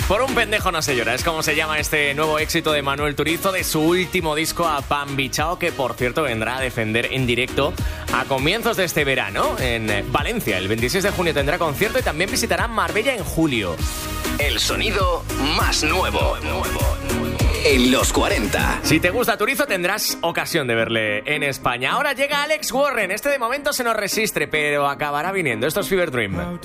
Por un pendejo no se llora, es como se llama este nuevo éxito de Manuel Turizo de su último disco A Pan Bichao, que por cierto vendrá a defender en directo a comienzos de este verano en Valencia. El 26 de junio tendrá concierto y también visitará Marbella en julio. El sonido más nuevo en los 40. Si te gusta Turizo tendrás ocasión de verle en España. Ahora llega Alex Warren. Este de momento se nos resiste, pero acabará viniendo. Esto es Fever Dream.